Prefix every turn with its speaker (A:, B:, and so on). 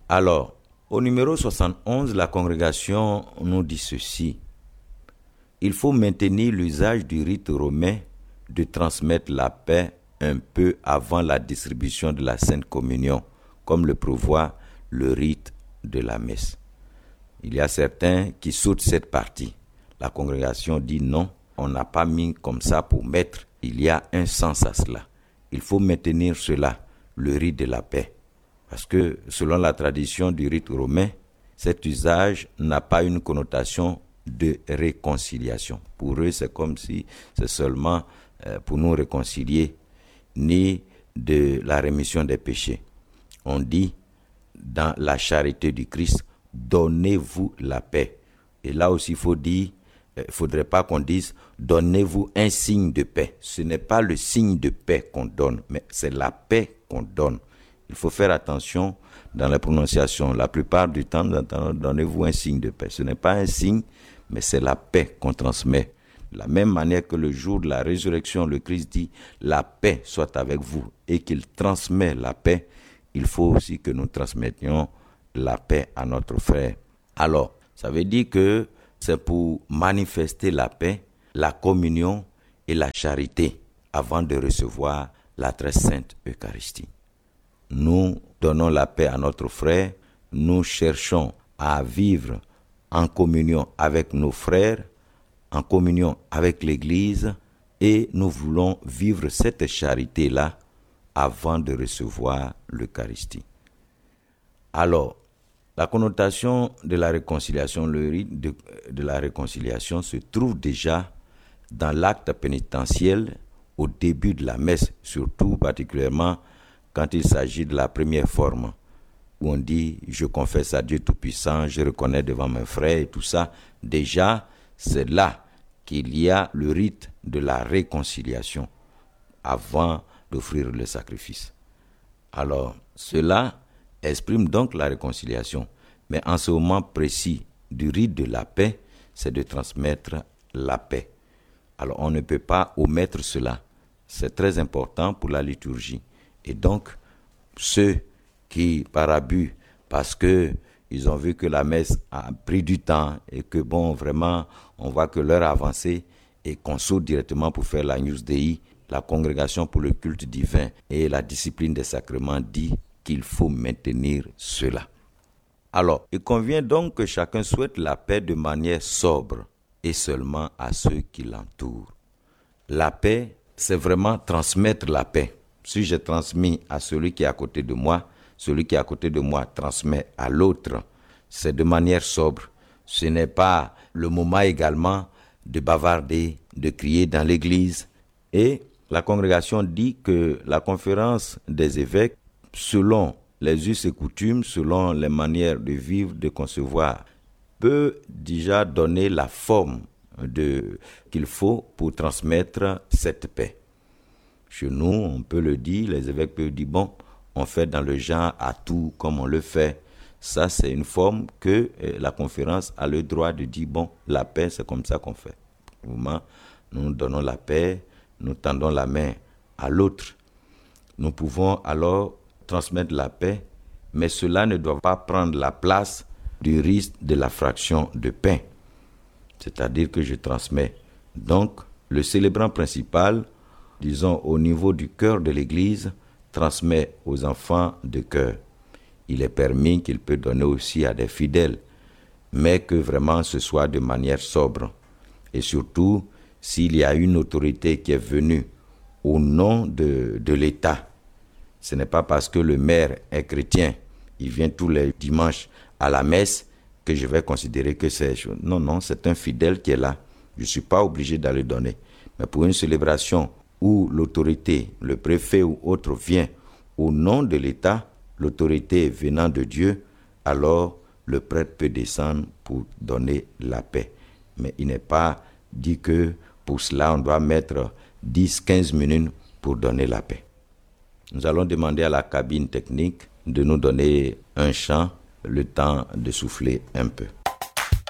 A: Alors, au numéro 71, la congrégation nous dit ceci. Il faut maintenir l'usage du rite romain de transmettre la paix un peu avant la distribution de la Sainte Communion, comme le prévoit le rite de la messe. Il y a certains qui sautent cette partie. La congrégation dit non, on n'a pas mis comme ça pour mettre. Il y a un sens à cela. Il faut maintenir cela, le rite de la paix. Parce que selon la tradition du rite romain, cet usage n'a pas une connotation de réconciliation. Pour eux, c'est comme si c'est seulement pour nous réconcilier, ni de la rémission des péchés. On dit, dans la charité du Christ, donnez-vous la paix. Et là aussi, il faut dire, il ne faudrait pas qu'on dise, donnez-vous un signe de paix. Ce n'est pas le signe de paix qu'on donne, mais c'est la paix qu'on donne. Il faut faire attention dans la prononciation. La plupart du temps, donnez-vous un signe de paix. Ce n'est pas un signe, mais c'est la paix qu'on transmet. De la même manière que le jour de la résurrection, le Christ dit « La paix soit avec vous » et qu'il transmet la paix, il faut aussi que nous transmettions la paix à notre frère. Alors, ça veut dire que c'est pour manifester la paix, la communion et la charité avant de recevoir la très sainte Eucharistie. Nous donnons la paix à notre frère, nous cherchons à vivre en communion avec nos frères, en communion avec l'Église, et nous voulons vivre cette charité-là avant de recevoir l'Eucharistie. Alors, la connotation de la réconciliation, le rite de la réconciliation se trouve déjà dans l'acte pénitentiel au début de la messe, surtout particulièrement quand il s'agit de la première forme, où on dit « je confesse à Dieu Tout-Puissant, je reconnais devant mes frères » et tout ça. Déjà, c'est là qu'il y a le rite de la réconciliation avant d'offrir le sacrifice. Alors, cela exprime donc la réconciliation. Mais en ce moment précis du rite de la paix, c'est de transmettre la paix. Alors, on ne peut pas omettre cela. C'est très important pour la liturgie. Et donc, ceux qui, par abus, parce que ils ont vu que la messe a pris du temps et que, vraiment, on voit que l'heure a avancé et qu'on saute directement pour faire l'Agnus Dei, la congrégation pour le culte divin et la discipline des sacrements dit qu'il faut maintenir cela. Alors, il convient donc que chacun souhaite la paix de manière sobre et seulement à ceux qui l'entourent. La paix, c'est vraiment transmettre la paix. Si j'ai transmis à celui qui est à côté de moi, celui qui est à côté de moi transmet à l'autre. C'est de manière sobre. Ce n'est pas le moment également de bavarder, de crier dans l'église. Et la congrégation dit que la conférence des évêques, selon les us et coutumes, selon les manières de vivre, de concevoir, peut déjà donner la forme qu'il faut pour transmettre cette paix. Chez nous, on peut le dire, les évêques peuvent dire, on fait dans le genre à tout comme on le fait. Ça, c'est une forme que la conférence a le droit de dire, la paix, c'est comme ça qu'on fait. Nous donnons la paix, nous tendons la main à l'autre. Nous pouvons alors transmettre la paix, mais cela ne doit pas prendre la place du risque de la fraction de pain. C'est-à-dire que je transmets. Donc, le célébrant principal, disons au niveau du cœur de l'Église, transmet aux enfants de cœur. Il est permis qu'il peut donner aussi à des fidèles, mais que vraiment ce soit de manière sobre. Et surtout, s'il y a une autorité qui est venue au nom de l'État, ce n'est pas parce que le maire est chrétien, il vient tous les dimanches à la messe, que je vais considérer que c'est... Non, c'est un fidèle qui est là. Je ne suis pas obligé d'aller donner. Mais pour une célébration où l'autorité, le préfet ou autre vient au nom de l'État, l'autorité venant de Dieu, alors le prêtre peut descendre pour donner la paix. Mais il n'est pas dit que pour cela on doit mettre 10-15 minutes pour donner la paix. Nous allons demander à la cabine technique de nous donner un chant, le temps de souffler un peu.